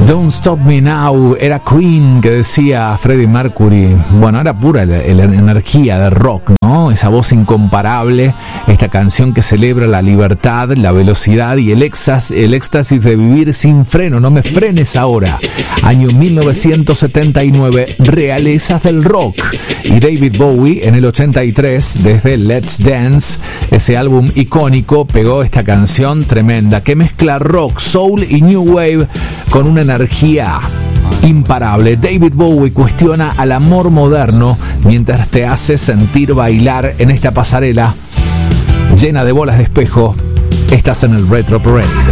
Don't Stop Me Now era Queen, que decía Freddie Mercury. Bueno, era pura la energía de rock, ¿no? Esa voz incomparable, esta canción que celebra la libertad, la velocidad y el éxtasis de vivir sin freno. No me frenes ahora. Año 1979, realezas del rock. Y David Bowie en el 83, desde Let's Dance, ese álbum icónico, pegó esta canción tremenda que mezcla rock, soul y new wave con una energía imparable. David Bowie cuestiona al amor moderno mientras te hace sentir bailar en esta pasarela llena de bolas de espejo. Estás en el Retro Parade.